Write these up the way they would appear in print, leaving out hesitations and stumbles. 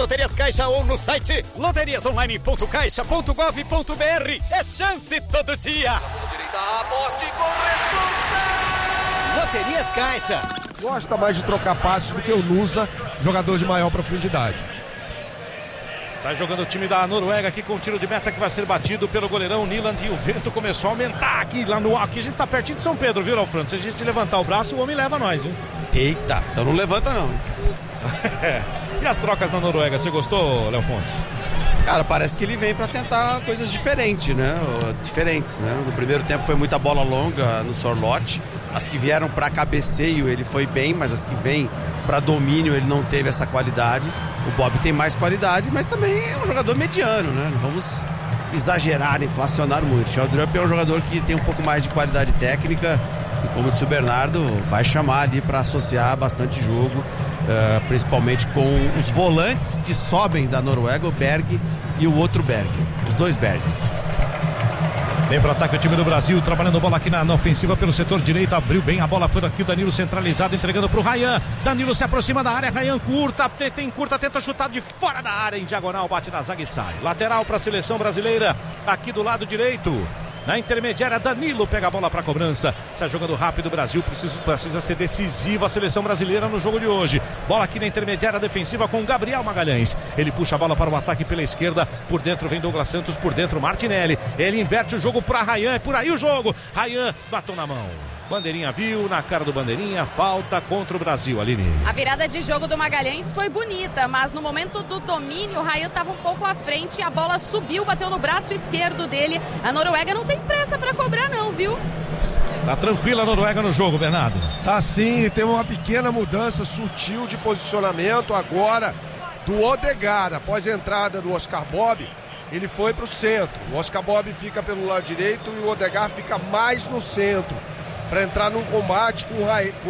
Loterias Caixa ou no site loteriasonline.caixa.gov.br. É chance todo dia. Aposte com responsabilidade. Loterias Caixa. Gosta mais de trocar passes do que o Nusa, jogador de maior profundidade. Sai jogando o time da Noruega aqui com o tiro de meta que vai ser batido pelo goleirão Nyland. E o vento começou a aumentar aqui lá no aqui. A gente tá pertinho de São Pedro, viu, Alfredo? Se a gente levantar o braço, o homem leva nós, viu? Eita, então não levanta não. E as trocas na Noruega, você gostou, Léo Fontes? Cara, parece que ele vem pra tentar coisas diferentes, né? No primeiro tempo foi muita bola longa no Sorloth. As que vieram pra cabeceio ele foi bem, mas as que vêm pra domínio ele não teve essa qualidade. O Bob tem mais qualidade, mas também é um jogador mediano, né? Não vamos exagerar, inflacionar muito. O Sheldrup é um jogador que tem um pouco mais de qualidade técnica e, como disse o Bernardo, vai chamar ali para associar bastante jogo, principalmente com os volantes que sobem da Noruega, o Berg e o outro Berg, os dois Bergs. Vem para o ataque o time do Brasil, trabalhando bola aqui na ofensiva pelo setor direito, abriu bem a bola por aqui, o Danilo centralizado, entregando para o Rayan. Danilo se aproxima da área, Rayan curta, tenta chutar de fora da área, em diagonal, bate na zaga e sai. Lateral para a seleção brasileira, aqui do lado direito. Na intermediária, Danilo pega a bola para a cobrança. Está jogando rápido o Brasil, precisa ser decisiva a seleção brasileira no jogo de hoje. Bola aqui na intermediária defensiva com Gabriel Magalhães. Ele puxa a bola para o ataque pela esquerda. Por dentro vem Douglas Santos, por dentro Martinelli. Ele inverte o jogo para Rayan, é por aí o jogo. Rayan, batom na mão. Bandeirinha viu, na cara do Bandeirinha, falta contra o Brasil, Aline. A virada de jogo do Magalhães foi bonita, mas no momento do domínio, o Rayan estava um pouco à frente, a bola subiu, bateu no braço esquerdo dele. A Noruega não tem pressa para cobrar não, viu? Tá tranquila a Noruega no jogo, Bernardo? Tá sim, tem uma pequena mudança sutil de posicionamento agora do Odegaard. Após a entrada do Oscar Bob, ele foi para o centro. O Oscar Bob fica pelo lado direito e o Odegaard fica mais no centro, para entrar num combate com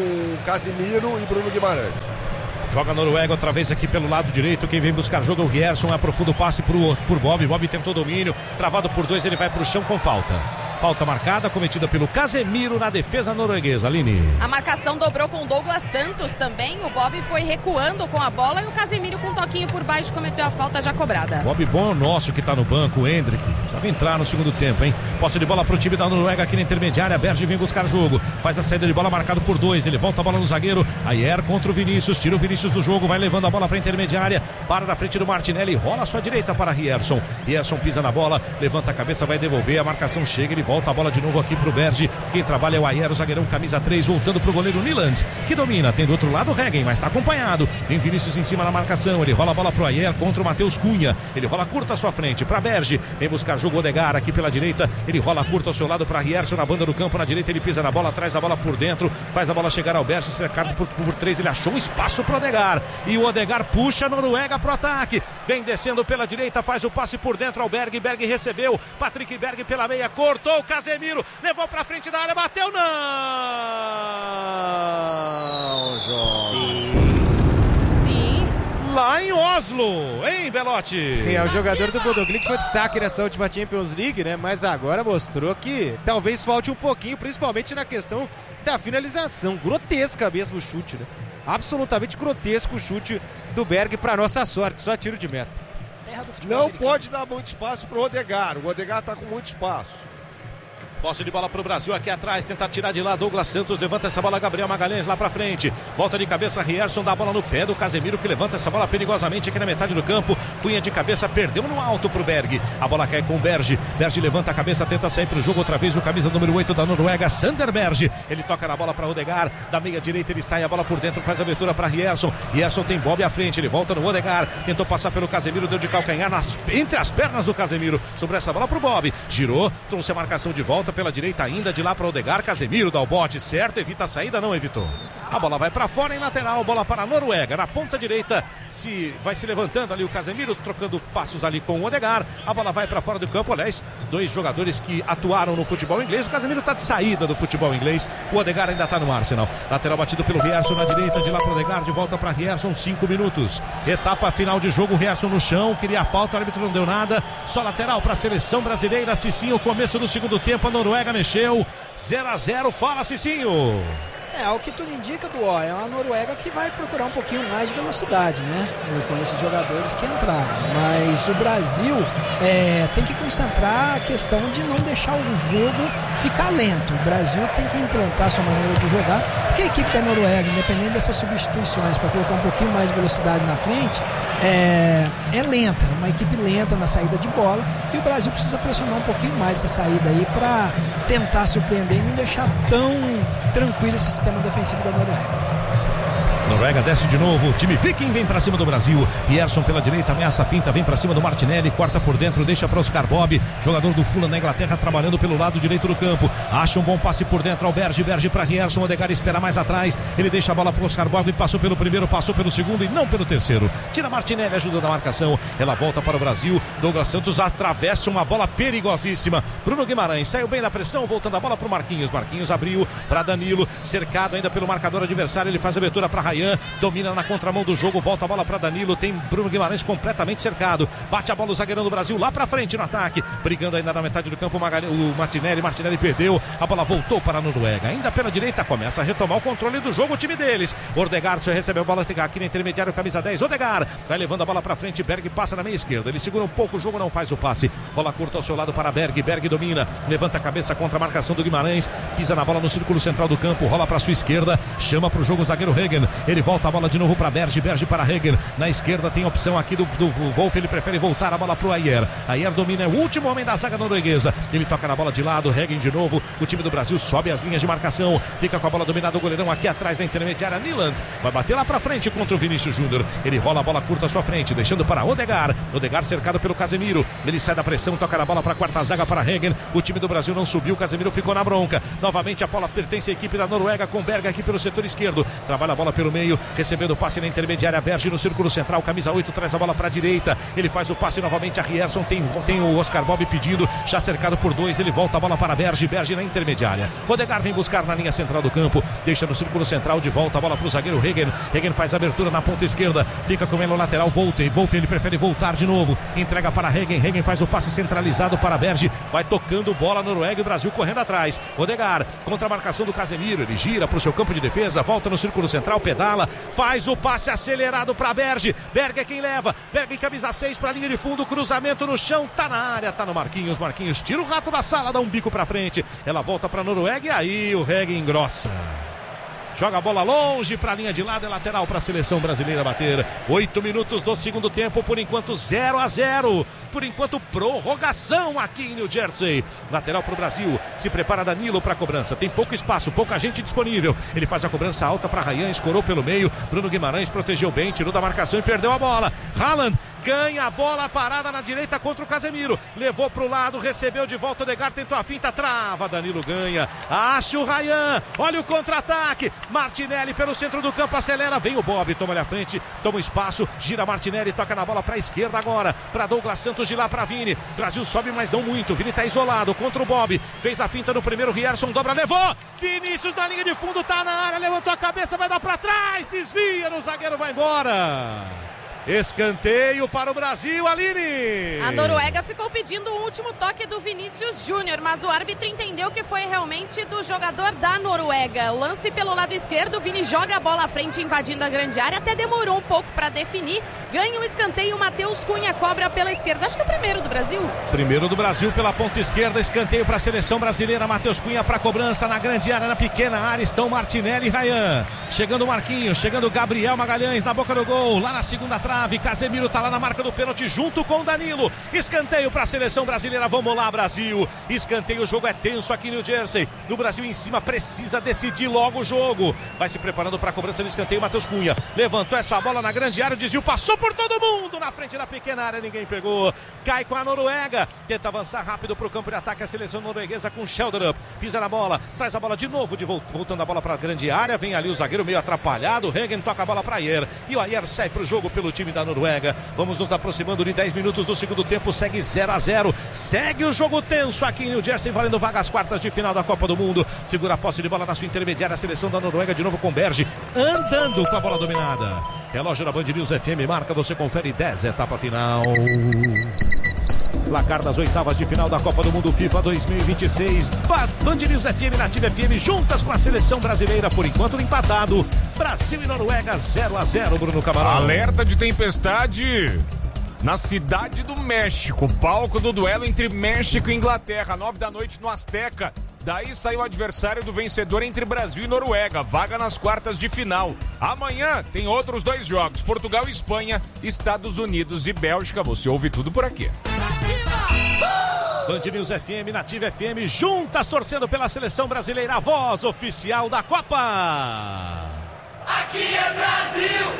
Casemiro e Bruno Guimarães. Joga a Noruega outra vez aqui pelo lado direito. Quem vem buscar jogo é o Rierson. Aprofunda o passe por Bob. Bob tentou domínio. Travado por dois, ele vai para o chão com falta. Falta marcada, cometida pelo Casemiro na defesa norueguesa, Aline. A marcação dobrou com o Douglas Santos também. O Bob foi recuando com a bola e o Casemiro com um toquinho por baixo cometeu a falta já cobrada. Bob bom nosso que tá no banco, o Hendrick. Já vai entrar no segundo tempo, hein? Posse de bola pro time da Noruega aqui na intermediária. Berge vem buscar jogo. Faz a saída de bola marcado por dois. Ele volta a bola no zagueiro. Ayer contra o Vinícius. Tira o Vinícius do jogo. Vai levando a bola pra intermediária. Para na frente do Martinelli. Rola a sua direita para Rierson. Rierson pisa na bola. Levanta a cabeça, vai devolver. A marcação chega. Ele volta a bola de novo aqui pro Berge. Quem trabalha é o Ayer, o zagueirão camisa 3, voltando pro goleiro Nyland, que domina. Tem do outro lado o Regen, mas tá acompanhado. Vem Vinícius em cima na marcação. Ele rola a bola pro Ayer contra o Matheus Cunha. Ele rola curta à sua frente pra Berge. Vem buscar jogo Odegaard aqui pela direita. Ele rola curta ao seu lado pra Rierson na banda do campo. Na direita ele pisa na bola, traz a bola por dentro. Faz a bola chegar ao Berge, cercado por três. Ele achou um espaço pro Odegaard. E o Odegaard puxa a Noruega pro ataque. Vem descendo pela direita, faz o passe por dentro ao Berg. Berg recebeu. Patrick Berg pela meia, cortou o Casemiro. Levou pra frente da área, bateu, não, João. Sim. Lá em Oslo, hein, Belotti? É, o jogador do Bodo Glimt foi destaque nessa última Champions League, né? Mas agora mostrou que talvez falte um pouquinho, principalmente na questão da finalização. Grotesca mesmo o chute, né? Absolutamente grotesco o chute do Berg, pra nossa sorte, só tiro de meta. Não pode dar muito espaço pro Odegaard. O Odegaard tá com muito espaço. Posse de bola pro Brasil aqui atrás, tenta tirar de lá Douglas Santos, levanta essa bola Gabriel Magalhães lá pra frente, volta de cabeça Rierson, dá a bola no pé do Casemiro, que levanta essa bola perigosamente aqui na metade do campo. Cunha de cabeça, perdeu no alto pro Berg, a bola cai com o Berge. Berge levanta a cabeça, tenta sair pro jogo outra vez, o camisa número 8 da Noruega, Sander Berge. Ele toca na bola pra Odegaard, da meia direita ele sai, a bola por dentro, faz a abertura pra Rierson. Rierson tem Bob à frente, ele volta no Odegaard, tentou passar pelo Casemiro, deu de calcanhar entre as pernas do Casemiro, sobre essa bola pro Bob, girou, trouxe a marcação de volta pela direita ainda, de lá para Odegaard. Casemiro dá o bote certo, evita a saída, não evitou. A bola vai para fora em lateral, bola para a Noruega, na ponta direita, vai se levantando ali o Casemiro, trocando passos ali com o Odegaard. A bola vai para fora do campo, aliás, dois jogadores que atuaram no futebol inglês. O Casemiro está de saída do futebol inglês, o Odegaard ainda está no Arsenal. Lateral batido pelo Rierson na direita, de lá para o Odegaard, de volta para Rierson, 5 minutos. Etapa final de jogo, Rierson no chão, queria a falta, o árbitro não deu nada. Só lateral para a seleção brasileira. Cicinho, começo do segundo tempo, a Noruega mexeu. 0-0, fala Cicinho. O que tudo indica, é uma Noruega que vai procurar um pouquinho mais de velocidade, né? Com esses jogadores que entraram. Mas o Brasil tem que concentrar a questão de não deixar o jogo ficar lento. O Brasil tem que implantar a sua maneira de jogar, porque a equipe da Noruega, independente dessas substituições para colocar um pouquinho mais de velocidade na frente, é lenta, uma equipe lenta na saída de bola, e o Brasil precisa pressionar um pouquinho mais essa saída aí para tentar surpreender e não deixar tão tranquilo esse sistema defensivo da Noruega. Noruega desce de novo, o time Viking vem pra cima do Brasil. Rierson pela direita, ameaça a finta, vem pra cima do Martinelli, corta por dentro, deixa para Oscar Bob, jogador do Fulham na Inglaterra, trabalhando pelo lado direito do campo. Acha um bom passe por dentro ao Berge para Rierson, Odegaard espera mais atrás, ele deixa a bola pro Oscar Bob, passou pelo primeiro, passou pelo segundo e não pelo terceiro. Tira Martinelli, ajuda na marcação, ela volta para o Brasil. Douglas Santos atravessa uma bola perigosíssima. Bruno Guimarães saiu bem da pressão, voltando a bola pro Marquinhos. Marquinhos abriu para Danilo, cercado ainda pelo marcador adversário, ele faz a abertura para Ryan, domina na contramão do jogo, volta a bola para Danilo, tem Bruno Guimarães completamente cercado, bate a bola o zagueirão do Brasil lá pra frente no ataque, brigando ainda na metade do campo o Martinelli perdeu, a bola voltou para a Noruega, ainda pela direita, começa a retomar o controle do jogo o time deles. Odegaard recebeu a bola aqui na intermediária, camisa 10, Odegaard vai levando a bola pra frente, Berg passa na meia esquerda, ele segura um pouco o jogo, não faz o passe, bola curta ao seu lado para Berg domina, levanta a cabeça contra a marcação do Guimarães, pisa na bola no círculo central do campo, rola pra sua esquerda, chama pro jogo o zagueiro Hagen, ele volta a bola de novo para Berge para Hagen, na esquerda tem opção aqui do Wolf, ele prefere voltar a bola pro Ayer domina, é o último homem da zaga norueguesa, ele toca na bola de lado, Hagen de novo, o time do Brasil sobe as linhas de marcação, fica com a bola dominada, o goleirão aqui atrás na intermediária, Nyland vai bater lá pra frente contra o Vinícius Júnior, ele rola a bola curta à sua frente, deixando para Odegaard cercado pelo Casemiro, ele sai da pressão, toca na bola para a quarta zaga para Hagen, o time do Brasil não subiu, o Casemiro ficou na bronca, novamente a bola pertence à equipe da Noruega com Berg aqui pelo setor esquerdo, trabalha a bola pelo meio, recebendo o passe na intermediária, Berge no círculo central, camisa 8 traz a bola para a direita, ele faz o passe novamente a Rierson, tem o Oscar Bob pedindo, já cercado por dois, ele volta a bola para Berge na intermediária, Odegaard vem buscar na linha central do campo, deixa no círculo central, de volta a bola para o zagueiro Hagen faz a abertura na ponta esquerda, fica com ele no lateral, Wolf ele prefere voltar de novo, entrega para Hagen faz o passe centralizado para Berge, vai tocando bola Noruega e o Brasil correndo atrás, Odegaard contra a marcação do Casemiro, ele gira para o seu campo de defesa, volta no círculo central, pedala, faz o passe acelerado para Berg é quem leva, Berg em camisa 6 para a linha de fundo, cruzamento no chão, tá na área, tá no Marquinhos tira o rato da sala, dá um bico para frente, ela volta para Noruega e aí o Hagen engrossa. Joga a bola longe para a linha de lado, é lateral para a seleção brasileira bater. 8 minutos do segundo tempo, por enquanto 0-0. Por enquanto prorrogação aqui em New Jersey. Lateral para o Brasil, se prepara Danilo para a cobrança. Tem pouco espaço, pouca gente disponível. Ele faz a cobrança alta para Ryan, escorou pelo meio. Bruno Guimarães protegeu bem, tirou da marcação e perdeu a bola. Haaland ganha a bola parada na direita contra o Casemiro, levou pro lado, recebeu de volta, Odegaard tentou a finta, trava, Danilo ganha, acha o Ryan, olha o contra-ataque, Martinelli pelo centro do campo, acelera, vem o Bob, toma ali à frente, toma espaço, gira Martinelli, toca na bola pra esquerda agora, pra Douglas Santos, de lá pra Vini, Brasil sobe, mas não muito, Vini tá isolado contra o Bob, fez a finta no primeiro, Rierson dobra, levou, Vinícius na linha de fundo, tá na área, levantou a cabeça, vai dar pra trás, desvia no zagueiro, vai embora. Escanteio para o Brasil, Aline. A Noruega ficou pedindo o último toque do Vinícius Júnior, mas o árbitro entendeu que foi realmente do jogador da Noruega. Lance pelo lado esquerdo, o Vini joga a bola à frente, invadindo a grande área, até demorou um pouco para definir. Ganha o escanteio, Matheus Cunha cobra pela esquerda. Acho que é o primeiro do Brasil. Primeiro do Brasil pela ponta esquerda, escanteio para a seleção brasileira. Matheus Cunha para cobrança na grande área, na pequena área estão Martinelli e Ryan. Chegando o Marquinhos, chegando o Gabriel Magalhães na boca do gol, lá na segunda trave. Casemiro tá lá na marca do pênalti junto com o Danilo. Escanteio para a seleção brasileira. Vamos lá, Brasil. Escanteio, o jogo é tenso aqui no New Jersey. Do Brasil em cima, precisa decidir logo o jogo. Vai se preparando para a cobrança de escanteio. Matheus Cunha levantou essa bola na grande área, o desvio passou por todo mundo na frente da pequena área, ninguém pegou. Cai com a Noruega, tenta avançar rápido para o campo de ataque a seleção norueguesa com Sheldrup, pisa na bola, traz a bola de novo, voltando a bola para a grande área, vem ali o zagueiro meio atrapalhado, Hagen toca a bola para Ayer, e o Ayer sai para o jogo pelo time da Noruega. Vamos nos aproximando de 10 minutos do segundo tempo, segue 0-0, segue o jogo tenso aqui em New Jersey, valendo vaga às quartas de final da Copa do Mundo. Segura a posse de bola na sua intermediária, a seleção da Noruega de novo com Berge, andando com a bola dominada. Relógio da Band News FM marca, você confere 10, etapa final. Placar das oitavas de final da Copa do Mundo FIFA 2026. Band News FM, Nativa FM, juntas com a seleção brasileira, por enquanto empatado. Brasil e Noruega 0-0, Bruno Camarão. Alerta de tempestade na cidade do México. Palco do duelo entre México e Inglaterra, 9 da noite no Azteca. Daí saiu o adversário do vencedor entre Brasil e Noruega, vaga nas quartas de final. Amanhã tem outros 2 jogos, Portugal e Espanha, Estados Unidos e Bélgica. Você ouve tudo por aqui. Band News FM, Nativa FM, juntas torcendo pela seleção brasileira, a voz oficial da Copa. Aqui é Brasil!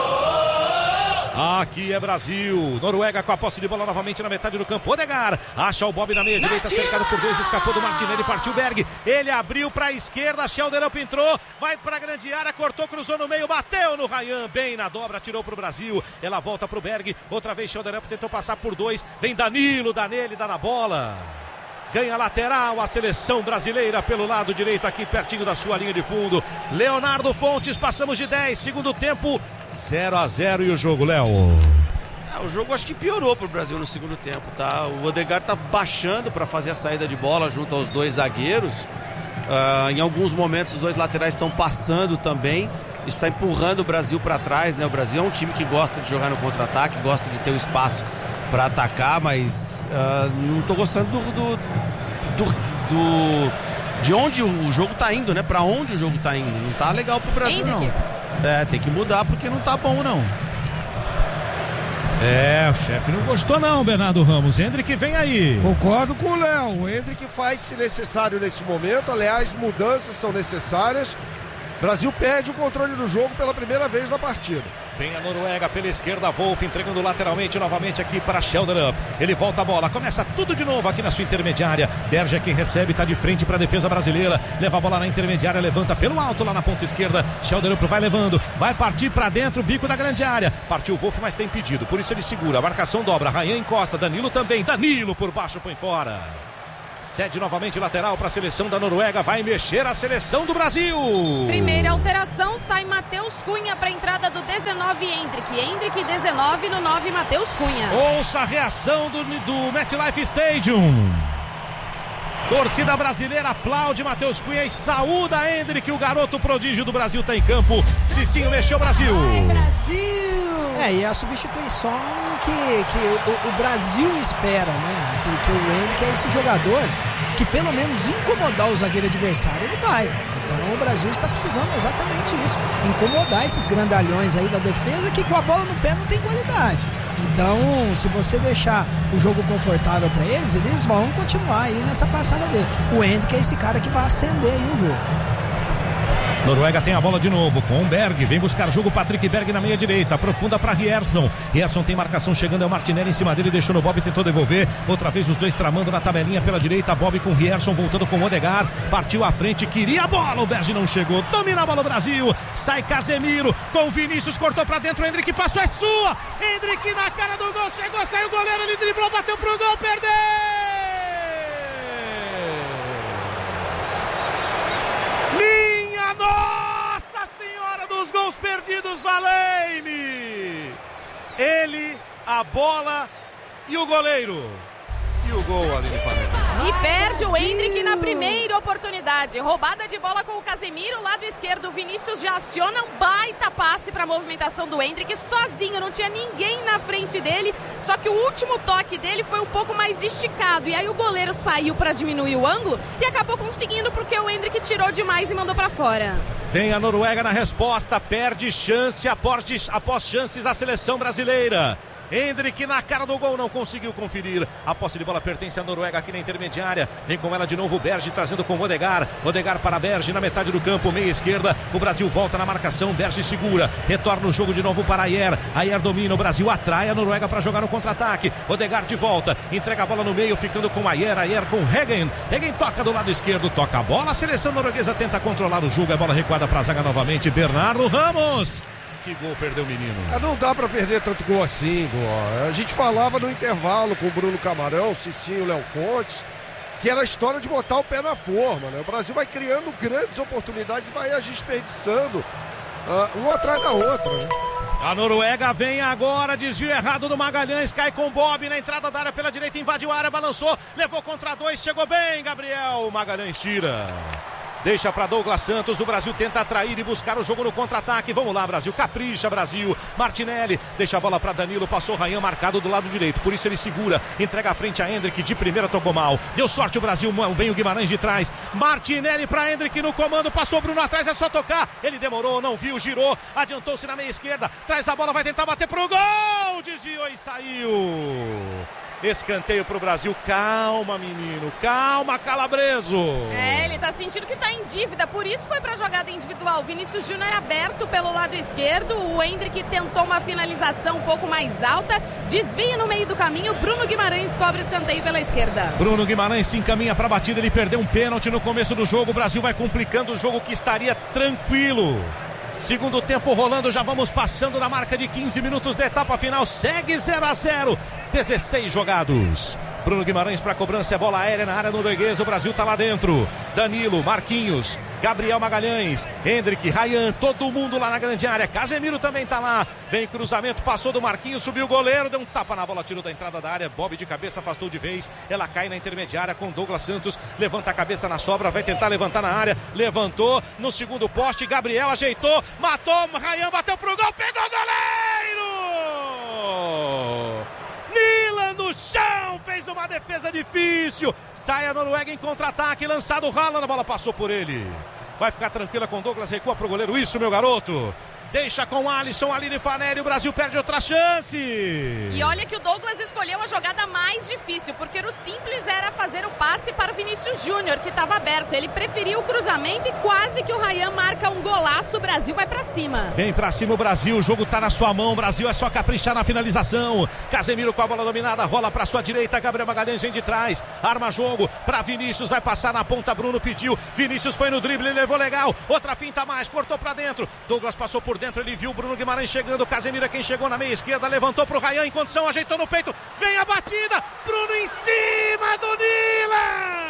Aqui é Brasil. Noruega com a posse de bola novamente na metade do campo. Odegaard acha o Bob na meia direita, cercado por 2, escapou do Martinelli, partiu Berg. Ele abriu para a esquerda, Schelderup entrou, vai para a grande área, cortou, cruzou no meio, bateu no Ryan, bem na dobra, tirou para o Brasil. Ela volta para o Berg, outra vez Schelderup tentou passar por 2, vem Danilo, dá nele, dá na bola. Ganha lateral a seleção brasileira pelo lado direito, aqui pertinho da sua linha de fundo. Leonardo Fontes, passamos de 10, segundo tempo, 0-0 e o jogo, Léo? O jogo acho que piorou pro Brasil no segundo tempo, tá? O Odegaard tá baixando para fazer a saída de bola junto aos 2 zagueiros. Em alguns momentos os 2 laterais estão passando também. Isso está empurrando o Brasil para trás, né? O Brasil é um time que gosta de jogar no contra-ataque, gosta de ter o espaço para atacar, mas não tô gostando de onde o jogo tá indo, né? Para onde o jogo tá indo. Não tá legal pro Brasil, não. Tem que mudar porque não tá bom, não. O chefe não gostou não, Bernardo Ramos. Endrick vem aí. Concordo com o Léo. O Endrick faz se necessário nesse momento. Aliás, mudanças são necessárias. O Brasil perde o controle do jogo pela primeira vez na partida. Vem a Noruega pela esquerda, Wolf entregando lateralmente novamente aqui para Schelderup. Ele volta a bola, começa tudo de novo aqui na sua intermediária. Berge é quem recebe, está de frente para a defesa brasileira. Leva a bola na intermediária, levanta pelo alto lá na ponta esquerda. Schelderup vai levando, vai partir para dentro, bico da grande área. Partiu o Wolf, mas tem impedido, por isso ele segura. A marcação dobra, Ryan encosta, Danilo também. Danilo por baixo, põe fora. Cede novamente lateral para a seleção da Noruega. Vai mexer a seleção do Brasil. Primeira alteração, sai Matheus Cunha para a entrada do 19 Endrick. Endrick 19 no 9 Matheus Cunha. Ouça a reação do MetLife Stadium. Torcida brasileira aplaude Matheus Cunha e saúda Endrick. O garoto prodígio do Brasil está em campo. Cicinho mexeu o Brasil. Ai, Brasil! E a substituição que o Brasil espera, né? Porque o Endrick é esse jogador que pelo menos incomodar o zagueiro adversário, ele vai. Então o Brasil está precisando exatamente isso, incomodar esses grandalhões aí da defesa que com a bola no pé não tem qualidade. Então, se você deixar o jogo confortável para eles vão continuar aí nessa passada dele. O Endrick é esse cara que vai acender aí o jogo. Noruega tem a bola de novo com o Berg, vem buscar jogo Patrick Berg na meia direita, aprofunda para Rierson. Rierson tem marcação chegando, é o Martinelli em cima dele, deixou no Bob, tentou devolver, outra vez os 2 tramando na tabelinha pela direita, Bob com Rierson voltando com o Odegaard, partiu à frente, queria a bola, o Berg não chegou, domina a bola o Brasil, sai Casemiro, com Vinícius, cortou para dentro, Endrick passou, é sua, Endrick na cara do gol, chegou, saiu o goleiro, ele driblou, bateu pro gol, perdeu! Nossa Senhora dos gols perdidos, Valaine! Ele, a bola e o goleiro. E o gol ali de Panela. E perde o Endrick na primeira oportunidade. Roubada de bola com o Casemiro, lado esquerdo. O Vinícius já aciona um baita passe para a movimentação do Endrick sozinho. Não tinha ninguém na frente dele. Só que o último toque dele foi um pouco mais esticado. E aí o goleiro saiu para diminuir o ângulo e acabou conseguindo porque o Endrick tirou demais e mandou para fora. Vem a Noruega na resposta. Perde chance após chances a seleção brasileira. Endrick na cara do gol, não conseguiu conferir. A posse de bola pertence à Noruega aqui na intermediária. Vem com ela de novo o Berge, trazendo com o Odegaard. Odegaard para Berge na metade do campo, meia esquerda. O Brasil volta na marcação, Berge segura. Retorna o jogo de novo para Ayer. Ayer domina, o Brasil atrai a Noruega para jogar no contra-ataque. Odegaard de volta, entrega a bola no meio, ficando com Ayer. Ayer com Hegen. Hegen toca do lado esquerdo, toca a bola. A seleção norueguesa tenta controlar o jogo. A bola recuada para a zaga novamente. Bernardo Ramos. Que gol perdeu o menino. Não dá pra perder tanto gol assim, a gente falava no intervalo com o Bruno Camarão, Cicinho e Léo Fontes, que era a história de botar o pé na forma, né? O Brasil vai criando grandes oportunidades e vai desperdiçando uma atrás da outra, né? A Noruega vem agora, desvio errado do Magalhães, cai com o Bob na entrada da área pela direita, invadiu a área, balançou, levou contra 2, chegou bem, Gabriel. O Magalhães tira. Deixa para Douglas Santos, o Brasil tenta atrair e buscar o jogo no contra-ataque. Vamos lá, Brasil, capricha, Brasil. Martinelli, deixa a bola para Danilo, passou o Ryan marcado do lado direito, por isso ele segura, entrega a frente a Endrick, de primeira tocou mal. Deu sorte o Brasil, vem o Guimarães de trás. Martinelli para Endrick no comando, passou Bruno atrás, é só tocar. Ele demorou, não viu, girou, adiantou-se na meia esquerda, traz a bola, vai tentar bater pro gol, desviou e saiu. Escanteio pro Brasil. Calma, menino. Calma, Calabreso. Ele tá sentindo que tá em dívida, por isso foi pra jogada individual. Vinícius Júnior aberto pelo lado esquerdo. O Endrick tentou uma finalização um pouco mais alta. Desvia no meio do caminho. Bruno Guimarães cobre o escanteio pela esquerda. Bruno Guimarães se encaminha pra batida. Ele perdeu um pênalti no começo do jogo. O Brasil vai complicando o jogo que estaria tranquilo. Segundo tempo rolando, já vamos passando da marca de 15 minutos da etapa final. Segue 0-0, 16 jogados. Bruno Guimarães para cobrança, é bola aérea na área norueguesa, o Brasil tá lá dentro. Danilo, Marquinhos, Gabriel Magalhães, Endrick, Ryan, todo mundo lá na grande área. Casemiro também tá lá. Vem cruzamento, passou do Marquinhos, subiu o goleiro, deu um tapa na bola, tirou da entrada da área. Bob de cabeça, afastou de vez. Ela cai na intermediária com Douglas Santos. Levanta a cabeça na sobra, vai tentar levantar na área. Levantou no segundo poste, Gabriel ajeitou, matou, Ryan bateu pro gol, pegou o goleiro! Nilan no chão, fez uma defesa difícil. Sai a Noruega em contra-ataque, lançado o Haaland, a bola passou por ele. Vai ficar tranquila com Douglas, recua pro goleiro, isso, meu garoto. Deixa com Alisson, Aline Fanelli, o Brasil perde outra chance. E olha que o Douglas escolheu a jogada mais difícil, porque o simples era fazer o passe para o Vinícius Júnior, que estava aberto. Ele preferiu o cruzamento e quase que o Ryan marca um golaço. O Brasil vai para cima. Vem para cima o Brasil, o jogo tá na sua mão. O Brasil é só caprichar na finalização. Casemiro com a bola dominada, rola para sua direita. Gabriel Magalhães vem de trás, arma jogo para Vinícius, vai passar na ponta. Bruno pediu, Vinícius foi no drible, levou legal. Outra finta a mais, cortou para dentro. Douglas passou por dentro, ele viu o Bruno Guimarães chegando, Casemiro é quem chegou na meia esquerda, levantou pro Ryan em condição, ajeitou no peito, vem a batida, Bruno em cima do Nilan!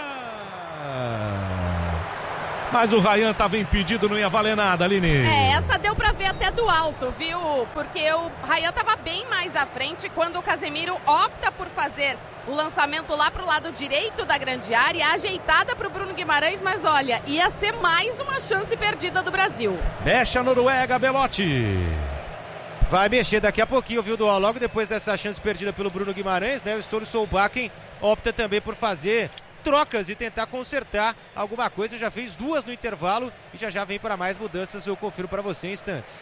Mas o Ryan estava impedido, não ia valer nada, Aline. Essa deu pra ver até do alto, viu? Porque o Ryan estava bem mais à frente quando o Casemiro opta por fazer o lançamento lá pro lado direito da grande área, ajeitada pro Bruno Guimarães, mas olha, ia ser mais uma chance perdida do Brasil. Mexe a Noruega, Belotti. Vai mexer daqui a pouquinho, viu, Dual? Logo depois dessa chance perdida pelo Bruno Guimarães, né? O Ståle Solbakken opta também por fazer trocas e tentar consertar alguma coisa. Já fez 2 no intervalo e já vem para mais mudanças. Eu confiro para você em instantes.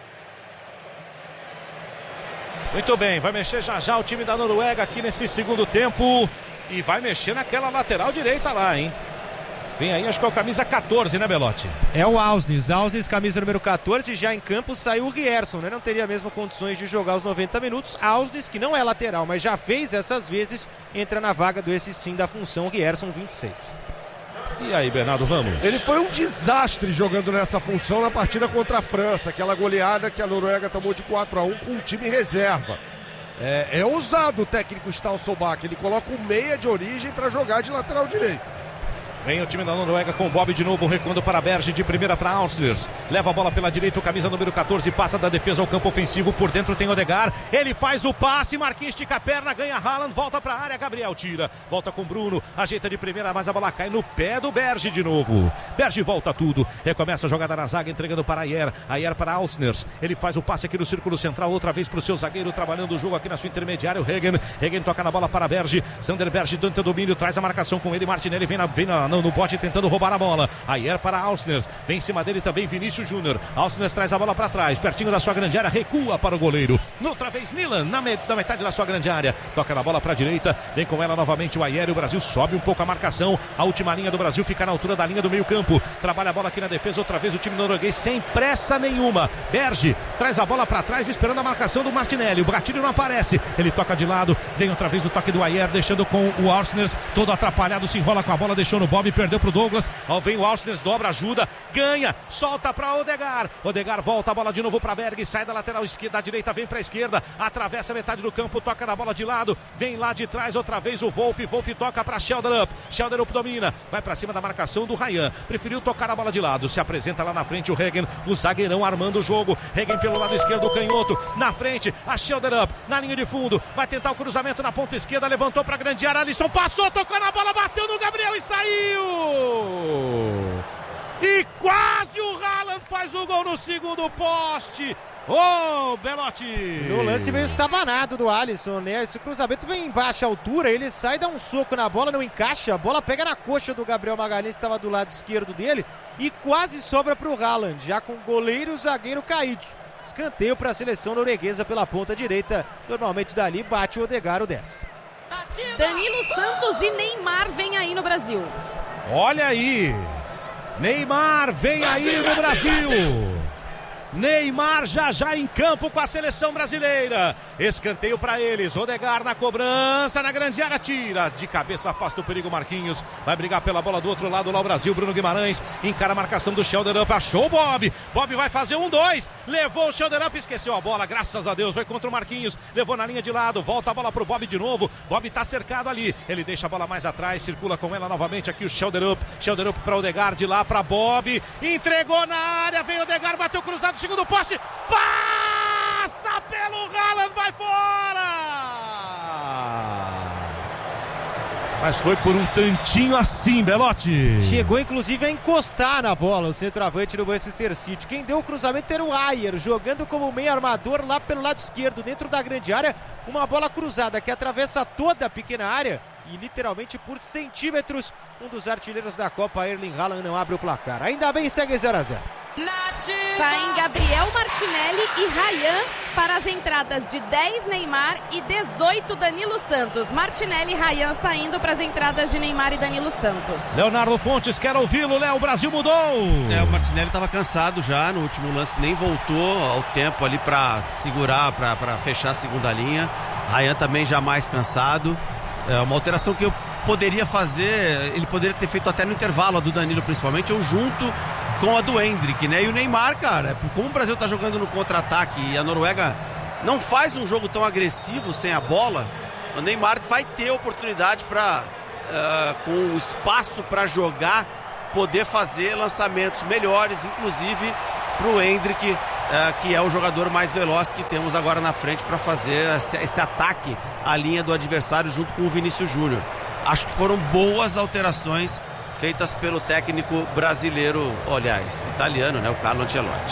Muito bem, vai mexer já o time da Noruega aqui nesse segundo tempo. E vai mexer naquela lateral direita lá, hein? Vem aí, acho que é o camisa 14, né, Belotti? É o Ausnes, camisa número 14. Já em campo saiu o Rierson, né? Não teria mesmo condições de jogar os 90 minutos. Ausnes, que não é lateral, mas já fez essas vezes, entra na vaga do esse sim da função, Rierson 26. E aí, Bernardo Ramos? Ele foi um desastre jogando nessa função na partida contra a França, aquela goleada que a Noruega tomou de 4-1 com o time reserva. É ousado o técnico Ståle Solbakken, ele coloca um meia de origem para jogar de lateral direito. Vem o time da Noruega com o Bob de novo, recuando para Berge, de primeira para Ausnes. Leva a bola pela direita, o camisa número 14 passa da defesa ao campo ofensivo. Por dentro tem Odegaard, ele faz o passe, Marquinhos estica a perna, ganha Haaland, volta para a área, Gabriel tira, volta com Bruno, ajeita de primeira, mas a bola cai no pé do Berge de novo. Berge volta tudo, recomeça a jogada na zaga, entregando para Ayer para Ausnes. Ele faz o passe aqui no círculo central, outra vez para o seu zagueiro, trabalhando o jogo aqui na sua intermediária, o Regen toca na bola para Berge, Sander Berge tenta domínio, traz a marcação com ele, Martinelli vem no bote tentando roubar a bola. Ayer para Ausnes, vem em cima dele também Vinícius Júnior. Ausnes traz a bola para trás, pertinho da sua grande área, recua para o goleiro. Noutra vez Nilan, na metade da sua grande área, toca na bola para a direita, vem com ela novamente o Ayer. O Brasil sobe um pouco a marcação, a última linha do Brasil fica na altura da linha do meio campo, trabalha a bola aqui na defesa, outra vez o time norueguês sem pressa nenhuma. Berge traz a bola para trás, esperando a marcação do Martinelli, o gatilho não aparece, ele toca de lado, vem outra vez o toque do Ayer, deixando com o Ausnes todo atrapalhado, se enrola com a bola, deixou no bote. Bob perdeu pro Douglas. Vem o Alcines, dobra, ajuda, ganha, solta pra Odegaard. Odegaard volta a bola de novo pra Berg, sai da lateral esquerda, da direita vem pra esquerda, atravessa a metade do campo, toca na bola de lado, vem lá de trás outra vez o Wolf toca pra Schelderup domina, vai pra cima da marcação do Ryan, preferiu tocar a bola de lado, se apresenta lá na frente o Regen, o zagueirão armando o jogo, Regen pelo lado esquerdo, o canhoto, na frente, a Schelderup, na linha de fundo, vai tentar o cruzamento na ponta esquerda, levantou pra grande área, Alisson passou, tocou na bola, bateu no Gabriel e saiu! E quase o Haaland faz o gol no segundo poste. Ô, Belotti! No lance meio estabanado do Alisson, né? Esse cruzamento vem em baixa altura, ele sai, dá um soco na bola, não encaixa, a bola pega na coxa do Gabriel Magalhães, que estava do lado esquerdo dele, e quase sobra para o Haaland, já com o goleiro e o zagueiro caídos. Escanteio para a seleção norueguesa pela ponta direita, normalmente dali bate o Odegaard, o 10. Danilo Santos e Neymar vem aí no Brasil. Olha aí! Neymar vem aí no Brasil! Neymar já em campo com a seleção brasileira. Escanteio para eles. Odegaard na cobrança, na grande área, tira de cabeça, afasta o perigo. Marquinhos vai brigar pela bola do outro lado lá o Brasil. Bruno Guimarães encara a marcação do Schelderup, achou o Bob. Bob vai fazer 1-2, levou o Schelderup, esqueceu a bola, graças a Deus, foi contra o Marquinhos, levou na linha de lado, volta a bola pro Bob de novo. Bob tá cercado ali, ele deixa a bola mais atrás, circula com ela novamente aqui o Schelderup para Odegaard, de lá para Bob, entregou na área, vem Odegaard, bateu cruzado, segundo poste, passa pelo Haaland, vai fora! Mas foi por um tantinho assim, Belotti. Chegou inclusive a encostar na bola o centroavante do Manchester City. Quem deu o cruzamento era o Ayer, jogando como meio armador lá pelo lado esquerdo, dentro da grande área. Uma bola cruzada que atravessa toda a pequena área e literalmente por centímetros. Um dos artilheiros da Copa, Erling Haaland, não abre o placar. Ainda bem, segue 0-0. Saem Gabriel Martinelli e Ryan para as entradas de 10 Neymar e 18 Danilo Santos. Martinelli e Ryan saindo para as entradas de Neymar e Danilo Santos. Leonardo Fontes, quer ouvi-lo, Léo, o Brasil mudou. O Martinelli estava cansado já no último lance, nem voltou ao tempo ali para segurar, para fechar a segunda linha. Ryan também já mais cansado. É uma alteração que eu poderia fazer, ele poderia ter feito até no intervalo, a do Danilo principalmente, ou junto com a do Endrick, né? E o Neymar, cara, como o Brasil tá jogando no contra-ataque e a Noruega não faz um jogo tão agressivo sem a bola, o Neymar vai ter oportunidade para, com espaço para jogar, poder fazer lançamentos melhores, inclusive pro Endrick, que é o jogador mais veloz que temos agora na frente para fazer esse ataque à linha do adversário junto com o Vinícius Júnior. Acho que foram boas alterações feitas pelo técnico brasileiro, aliás, italiano, né, o Carlo Ancelotti.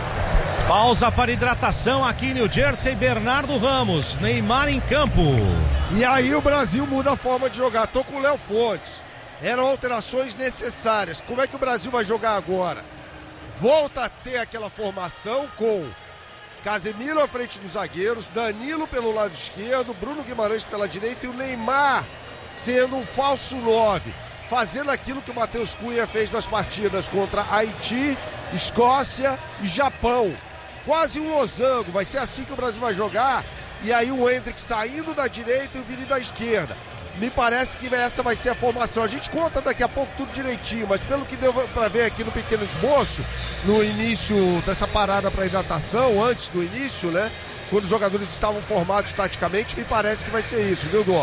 Pausa para hidratação aqui em New Jersey, Bernardo Ramos, Neymar em campo. E aí o Brasil muda a forma de jogar. Tô com o Léo Fontes. Eram alterações necessárias. Como é que o Brasil vai jogar agora? Volta a ter aquela formação com Casemiro à frente dos zagueiros, Danilo pelo lado esquerdo, Bruno Guimarães pela direita e o Neymar sendo um falso 9. Fazendo aquilo que o Matheus Cunha fez nas partidas contra Haiti, Escócia e Japão. Quase um losango, vai ser assim que o Brasil vai jogar. E aí o Endrick saindo da direita e o Vini da esquerda. Me parece que essa vai ser a formação. A gente conta daqui a pouco tudo direitinho, mas pelo que deu para ver aqui no pequeno esboço, no início dessa parada para hidratação, antes do início, né? Quando os jogadores estavam formados taticamente, me parece que vai ser isso, viu, Dó?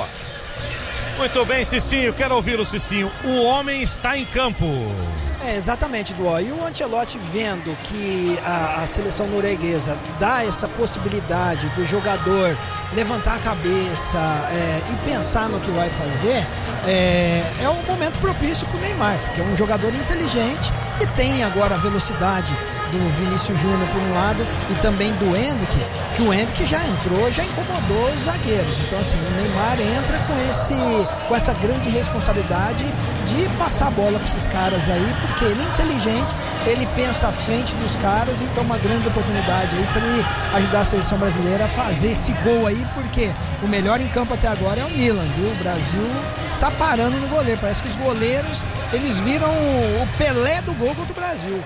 Muito bem, Cicinho, quero ouvi-lo, Cicinho. O homem está em campo. Exatamente, Duó. E o Ancelotti vendo que a seleção norueguesa dá essa possibilidade do jogador levantar a cabeça e pensar no que vai fazer, é um momento propício para o Neymar, que é um jogador inteligente e tem agora a velocidade do Vinícius Júnior por um lado e também do Endrick, que o Endrick já entrou, já incomodou os zagueiros. Então assim, o Neymar entra com essa grande responsabilidade de passar a bola para esses caras aí, porque ele é inteligente, ele pensa à frente dos caras, então uma grande oportunidade aí para ele ajudar a seleção brasileira a fazer esse gol aí, porque o melhor em campo até agora é o Milan, viu? O Brasil tá parando no goleiro, parece que os goleiros, eles viram o Pelé do gol contra o Brasil.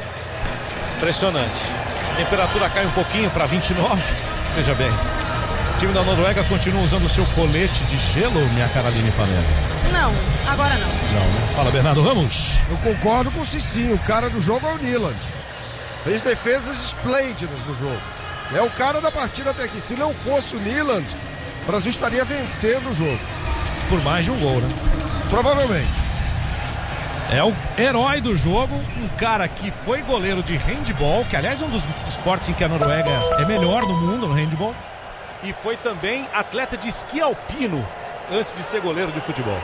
Impressionante. A temperatura cai um pouquinho para 29. Veja bem. O time da Noruega continua usando o seu colete de gelo, minha Caroline Fanelli? Não, agora não. Não, né? Fala, Bernardo Ramos. Eu concordo com o Cicinho, o cara do jogo é o Nyland. Fez defesas esplêndidas no jogo. É o cara da partida até aqui. Se não fosse o Nyland, o Brasil estaria vencendo o jogo. Por mais de um gol, né? Provavelmente. É o herói do jogo, um cara que foi goleiro de handball, que aliás é um dos esportes em que a Noruega é melhor no mundo, no handball. E foi também atleta de esqui alpino antes de ser goleiro de futebol.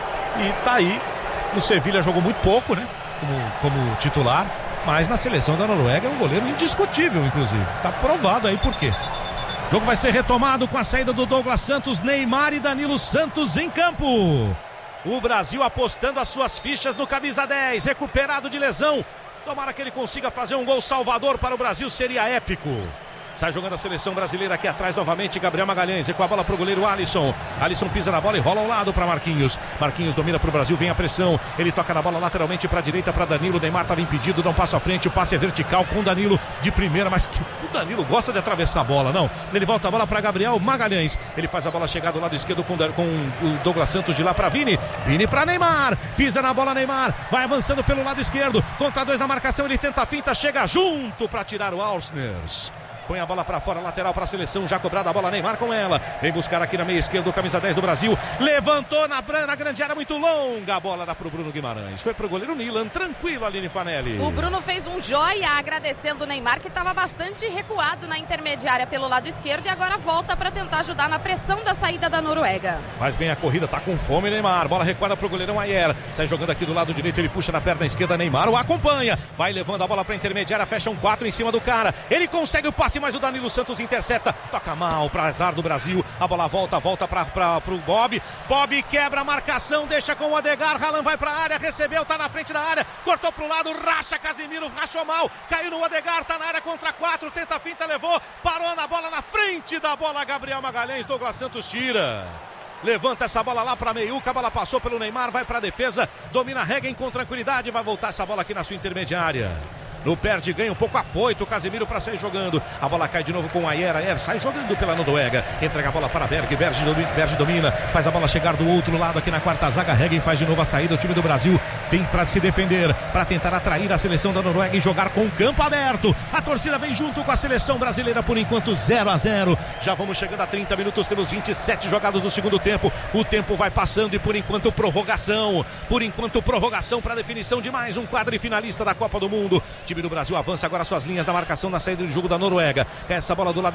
E tá aí, no Sevilha jogou muito pouco, né? Como titular, mas na seleção da Noruega é um goleiro indiscutível, inclusive. Tá provado aí por quê. O jogo vai ser retomado com a saída do Douglas Santos, Neymar e Danilo Santos em campo. O Brasil apostando as suas fichas no camisa 10, recuperado de lesão. Tomara que ele consiga fazer um gol salvador para o Brasil, seria épico. Sai jogando a seleção brasileira aqui atrás novamente, Gabriel Magalhães, com a bola pro goleiro Alisson. Alisson pisa na bola e rola ao lado para Marquinhos. Marquinhos domina pro Brasil, vem a pressão. Ele toca na bola lateralmente para a direita para Danilo. Neymar estava impedido, dá um passo à frente. O passe é vertical com o Danilo de primeira, mas o Danilo gosta de atravessar a bola, não. Ele volta a bola para Gabriel Magalhães. Ele faz a bola chegar do lado esquerdo com o Douglas Santos de lá para Vini. Vini para Neymar. Pisa na bola Neymar. Vai avançando pelo lado esquerdo. Contra 2 na marcação, ele tenta a finta, chega junto para tirar o Alsners. Põe a bola pra fora, lateral pra seleção, já cobrada a bola, Neymar com ela. Vem buscar aqui na meia esquerda o camisa 10 do Brasil. Levantou na grande área, muito longa. A bola dá pro Bruno Guimarães. Foi pro goleiro Nyland, tranquilo, Aline Fanelli. O Bruno fez um joia agradecendo o Neymar, que estava bastante recuado na intermediária pelo lado esquerdo e agora volta para tentar ajudar na pressão da saída da Noruega. Faz bem a corrida, tá com fome Neymar. Bola recuada pro goleirão Ayer. Sai jogando aqui do lado direito, ele puxa na perna esquerda, Neymar o acompanha. Vai levando a bola pra intermediária, fecha 4 em cima do cara. Ele consegue o passe, mas o Danilo Santos intercepta, toca mal para azar do Brasil, a bola volta pro Bob, Bob quebra a marcação, deixa com o Odegaard, Haaland vai para a área, recebeu, tá na frente da área, cortou pro lado, racha Casemiro, rachou mal, caiu no Odegaard, tá na área contra 4, tenta a finta, levou, parou na bola, na frente da bola, Gabriel Magalhães, Douglas Santos tira. Levanta essa bola lá para meiuca, a bola passou pelo Neymar, vai para a defesa, domina Hegen com tranquilidade, vai voltar essa bola aqui na sua intermediária. No perde, ganha um pouco afoito, o Casemiro para sair jogando. A bola cai de novo com o Ayer. Ayer sai jogando pela Noruega. Entrega a bola para Berg. Berg domina. Faz a bola chegar do outro lado aqui na quarta zaga. Hegen faz de novo a saída. O time do Brasil vem para se defender, para tentar atrair a seleção da Noruega e jogar com o campo aberto. A torcida vem junto com a seleção brasileira por enquanto 0-0. Já vamos chegando a 30 minutos. Temos 27 jogados no segundo tempo. O tempo vai passando e por enquanto prorrogação. Por enquanto prorrogação para definição de mais um quadrifinalista da Copa do Mundo. O time do Brasil avança agora suas linhas da marcação na saída do jogo da Noruega. Essa bola do lado